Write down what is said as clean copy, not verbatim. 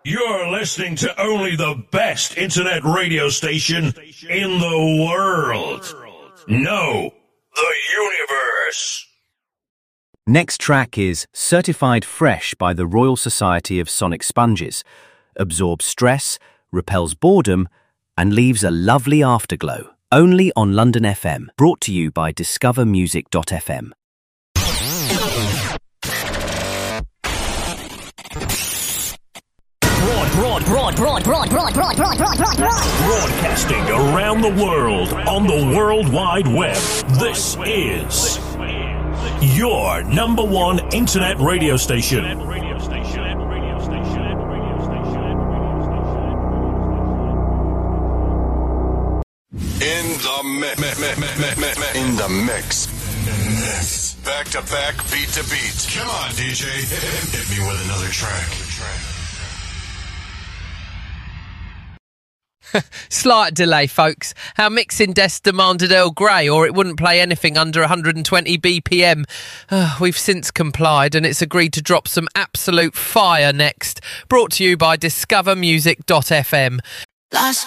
You're listening to only the best internet radio station in the world. No, the universe. Next track is Certified Fresh by the Royal Society of Sonic Sponges. Absorbs stress, repels boredom, and leaves a lovely afterglow. Only on London FM. Brought to you by discovermusic.fm. Broadcasting around the world on the World Wide Web. This is your number one internet radio station. In the mix. Back to back, beat to beat. Come on, DJ. Hit me with another track. Slight delay, folks. Our mixing desk demanded Earl Grey, or it wouldn't play anything under 120 BPM. We've since complied, and it's agreed to drop some absolute fire next. Brought to you by discovermusic.fm. Last